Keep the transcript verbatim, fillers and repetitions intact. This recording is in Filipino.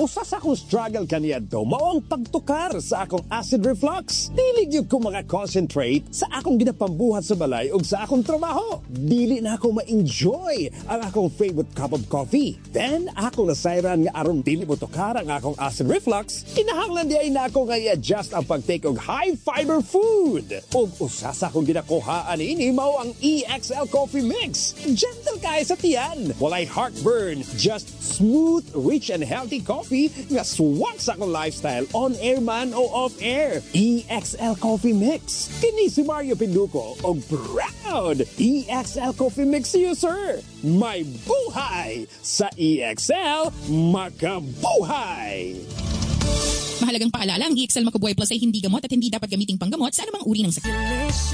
Usa sa akong struggle kaniadto mao ang pagtukar sa akong acid reflux. Dili gyud ko mga concentrate sa akong ginapambuhat sa balay ug sa akong trabaho. Dili na ako ma-enjoy ang akong favorite cup of coffee. Then ako nasayran nga aron dili mo tukar ang akong acid reflux, kinahanglan di ay na ako nga i-adjust ang pagtake og high fiber food. Ug usa sa akong ginakuhaan ini mao ang E X L Coffee Mix. Gentle kay sa tiyan, walay heartburn, just smooth, rich and healthy coffee nga swak sa akong lifestyle on air man o off air. E X L Coffee Mix. Kini si Mario Pinduco og proud E X L Coffee Mix user. May buhay sa E X L, makabuhay! Mahalagang paalala, ang E X L Makubuhay Plus ay hindi gamot at hindi dapat gamiting panggamot sa anumang uri ng sakit.